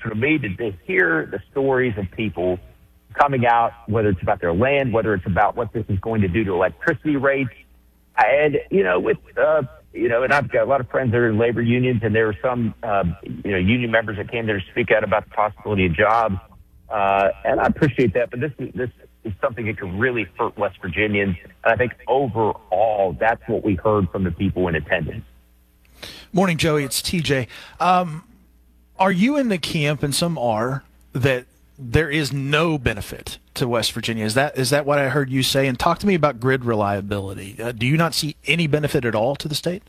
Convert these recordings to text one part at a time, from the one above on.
inspirational to me to hear the stories of people coming out, whether it's about their land, whether it's about what this is going to do to electricity rates. And, and I've got a lot of friends that are in labor unions, and there were some, union members that came there to speak out about the possibility of jobs. And I appreciate that, but this is something that could really hurt West Virginians. And I think overall, that's what we heard from the people in attendance. Morning, Joey. It's TJ. Are you in the camp, and some are, that there is no benefit to West Virginia? Is that what I heard you say? And talk to me about grid reliability. Do you not see any benefit at all to the state?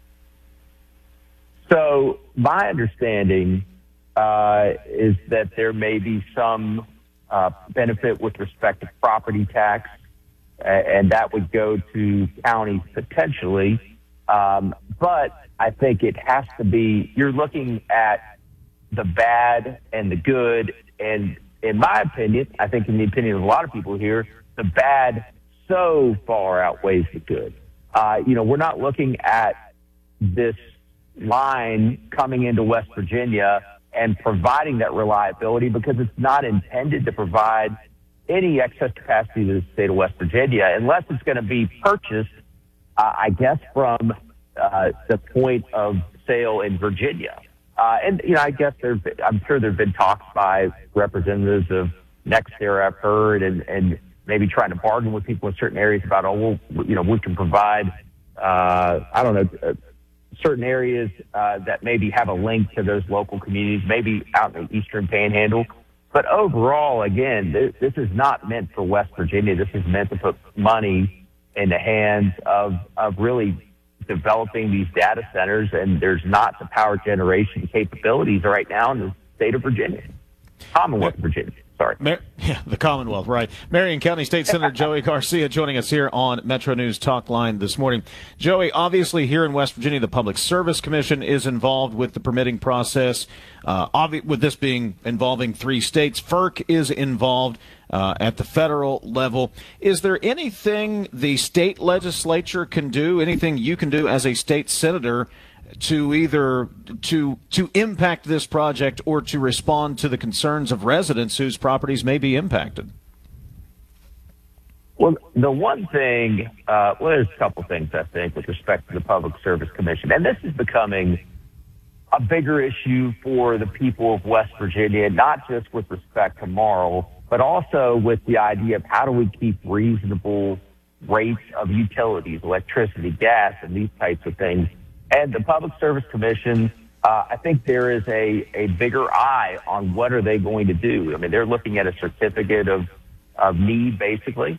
So my understanding is that there may be some benefit with respect to property tax, and that would go to counties potentially. But I think it has to be, you're looking at the bad and the good. And in my opinion, I think in the opinion of a lot of people here, the bad so far outweighs the good. We're not looking at this line coming into West Virginia and providing that reliability, because it's not intended to provide any excess capacity to the state of West Virginia unless it's going to be purchased, I guess, from the point of sale in Virginia. I guess I'm sure there have been talks by representatives of NextEra, I've heard, and maybe trying to bargain with people in certain areas about, we can provide, certain areas that maybe have a link to those local communities, maybe out in the Eastern Panhandle. But overall, again, this is not meant for West Virginia. This is meant to put money in the hands of really developing these data centers, and there's not the power generation capabilities right now in the state of Virginia, Commonwealth of Virginia. Sorry. The Commonwealth, right. Marion County State Senator Joey Garcia joining us here on Metro News Talk Line this morning. Joey, obviously here in West Virginia, the Public Service Commission is involved with the permitting process. With this being involving 3 states, FERC is involved at the federal level. Is there anything the state legislature can do, anything you can do as a state senator to either to impact this project or to respond to the concerns of residents whose properties may be impacted? Well, the one thing, there's a couple things, I think, with respect to the Public Service Commission, and this is becoming a bigger issue for the people of West Virginia, not just with respect to Marl, but also with the idea of how do we keep reasonable rates of utilities, electricity, gas, and these types of things. And the Public Service Commission, I think there is a bigger eye on what are they going to do. I mean, they're looking at a certificate of need, basically.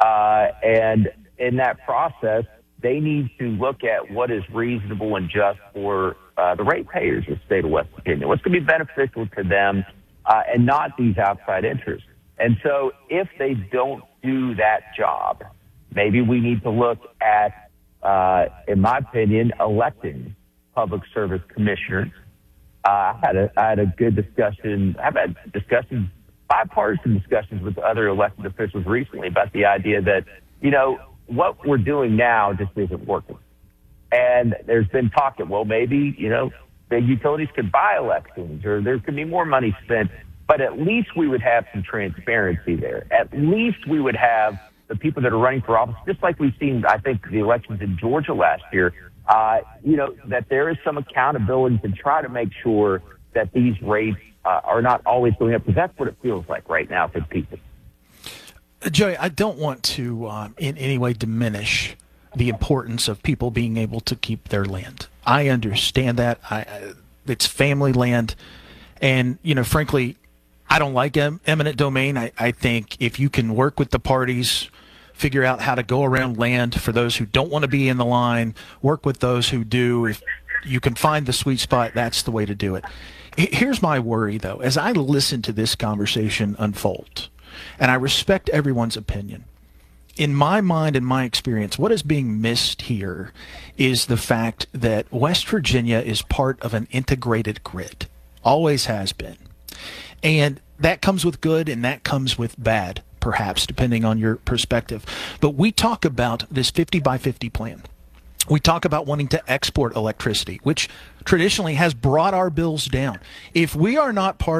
And in that process, they need to look at what is reasonable and just for the ratepayers of the state of West Virginia, what's going to be beneficial to them and not these outside interests. And so if they don't do that job, maybe we need to look at, in my opinion, electing public service commissioners. I had a good discussion. I've had bipartisan discussions with other elected officials recently about the idea that, what we're doing now just isn't working. And there's been talk that, well, maybe, the utilities could buy elections or there could be more money spent, but at least we would have some transparency there. At least we would have the people that are running for office, just like we've seen, I think, the elections in Georgia last year, that there is some accountability to try to make sure that these rates are not always going up, because that's what it feels like right now for people. Joey, I don't want to in any way diminish the importance of people being able to keep their land. I understand that. It's family land. And, frankly, I don't like eminent domain. I think if you can work with the parties, figure out how to go around land for those who don't want to be in the line, work with those who do. If you can find the sweet spot, that's the way to do it. Here's my worry, though. As I listen to this conversation unfold, and I respect everyone's opinion, in my mind and my experience, what is being missed here is the fact that West Virginia is part of an integrated grid, always has been. And that comes with good and that comes with bad, perhaps, depending on your perspective. But we talk about this 50 by 50 plan. We talk about wanting to export electricity, which traditionally has brought our bills down. If we are not part